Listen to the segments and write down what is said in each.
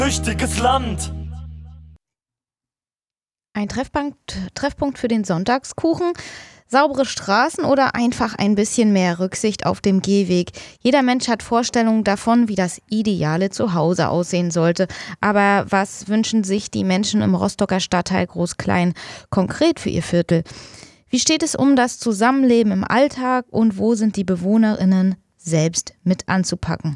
Tüchtiges Land. Ein Treffpunkt für den Sonntagskuchen, saubere Straßen oder einfach ein bisschen mehr Rücksicht auf dem Gehweg. Jeder Mensch hat Vorstellungen davon, wie das ideale Zuhause aussehen sollte. Aber was wünschen sich die Menschen im Rostocker Stadtteil Groß-Klein konkret für ihr Viertel? Wie steht es um das Zusammenleben im Alltag und wo sind die BewohnerInnen selbst mit anzupacken?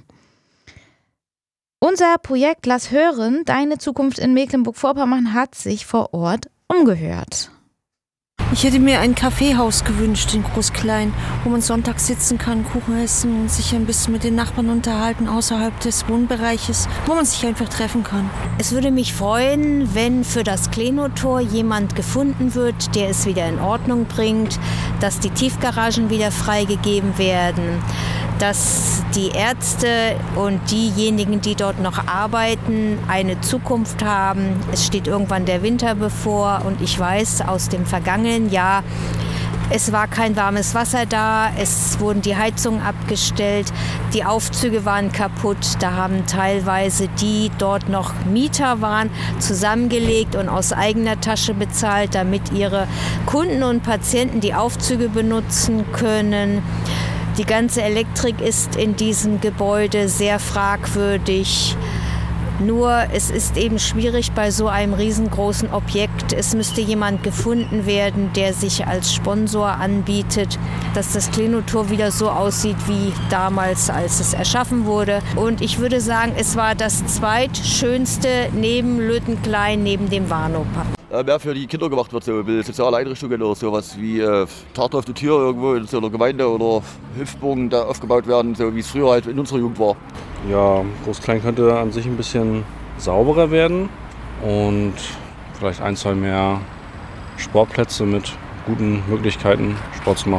Unser Projekt Lass hören, deine Zukunft in Mecklenburg-Vorpommern hat sich vor Ort umgehört. Ich hätte mir ein Kaffeehaus gewünscht in Groß-Klein, wo man sonntags sitzen kann, Kuchen essen und sich ein bisschen mit den Nachbarn unterhalten außerhalb des Wohnbereiches, wo man sich einfach treffen kann. Es würde mich freuen, wenn für das Klenotor jemand gefunden wird, der es wieder in Ordnung bringt, dass die Tiefgaragen wieder freigegeben werden, dass die Ärzte und diejenigen, die dort noch arbeiten, eine Zukunft haben. Es steht irgendwann der Winter bevor und ich weiß aus dem vergangenen Jahr, es war kein warmes Wasser da, es wurden die Heizungen abgestellt, die Aufzüge waren kaputt. Da haben teilweise die dort noch Mieter waren, zusammengelegt und aus eigener Tasche bezahlt, damit ihre Kunden und Patienten die Aufzüge benutzen können. Die ganze Elektrik ist in diesem Gebäude sehr fragwürdig. Nur es ist eben schwierig bei so einem riesengroßen Objekt. Es müsste jemand gefunden werden, der sich als Sponsor anbietet, dass das Klenotor wieder so aussieht wie damals, als es erschaffen wurde. Und ich würde sagen, es war das zweitschönste neben Lüttenklein, neben dem Warnow-Park. Mehr für die Kinder gemacht wird, so soziale Einrichtungen oder sowas wie Tarte auf die Tür irgendwo in so einer Gemeinde oder Hüpfburgen da aufgebaut werden, so wie es früher halt in unserer Jugend war. Ja, Groß-Klein könnte an sich ein bisschen sauberer werden und vielleicht 1, 2 mehr Sportplätze mit guten Möglichkeiten, Sport zu machen.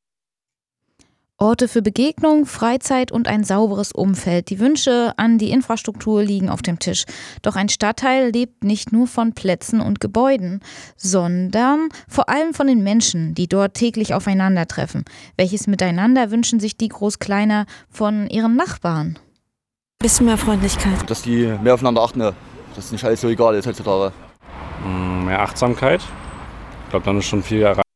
Orte für Begegnung, Freizeit und ein sauberes Umfeld. Die Wünsche an die Infrastruktur liegen auf dem Tisch. Doch ein Stadtteil lebt nicht nur von Plätzen und Gebäuden, sondern vor allem von den Menschen, die dort täglich aufeinandertreffen. Welches Miteinander wünschen sich die Groß-Kleiner von ihren Nachbarn? Ein bisschen mehr Freundlichkeit. Dass die mehr aufeinander achten, dass nicht alles so egal ist heutzutage. Mehr Achtsamkeit. Ich glaube, dann ist schon viel erreicht.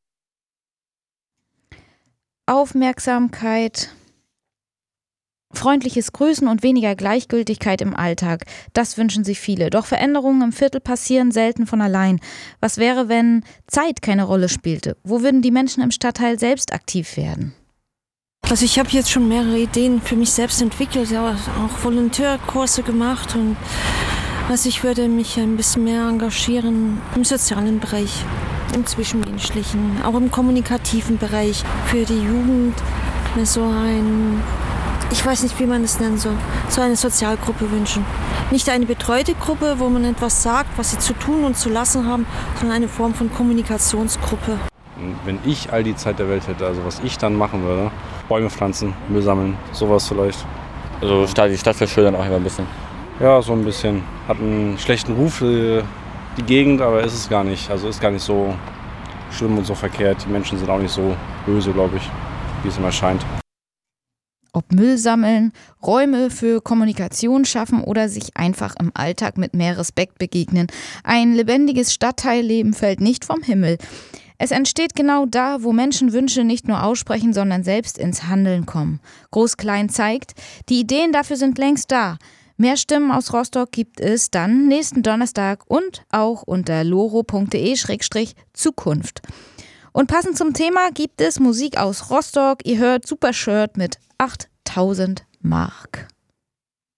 Aufmerksamkeit, freundliches Grüßen und weniger Gleichgültigkeit im Alltag. Das wünschen sich viele. Doch Veränderungen im Viertel passieren selten von allein. Was wäre, wenn Zeit keine Rolle spielte? Wo würden die Menschen im Stadtteil selbst aktiv werden? Also ich habe jetzt schon mehrere Ideen für mich selbst entwickelt, ja, auch Volontärkurse gemacht und also ich würde mich ein bisschen mehr engagieren im sozialen Bereich, im Zwischenmenschlichen, auch im kommunikativen Bereich für die Jugend. Mir so ich weiß nicht, wie man es nennen soll, so eine Sozialgruppe wünschen. Nicht eine betreute Gruppe, wo man etwas sagt, was sie zu tun und zu lassen haben, sondern eine Form von Kommunikationsgruppe. Wenn ich all die Zeit der Welt hätte, also was ich dann machen würde, Bäume pflanzen, Müll sammeln, sowas vielleicht. Also die Stadt verschönern auch immer ein bisschen. Ja, so ein bisschen. Hat einen schlechten Ruf, die Gegend, aber ist es gar nicht. Also ist gar nicht so schlimm und so verkehrt. Die Menschen sind auch nicht so böse, glaube ich, wie es immer scheint. Ob Müll sammeln, Räume für Kommunikation schaffen oder sich einfach im Alltag mit mehr Respekt begegnen. Ein lebendiges Stadtteilleben fällt nicht vom Himmel. Es entsteht genau da, wo Menschen Wünsche nicht nur aussprechen, sondern selbst ins Handeln kommen. Groß-Klein zeigt, die Ideen dafür sind längst da. Mehr Stimmen aus Rostock gibt es dann nächsten Donnerstag und auch unter loro.de/Zukunft. Und passend zum Thema gibt es Musik aus Rostock. Ihr hört Super Shirt mit 8000 Mark.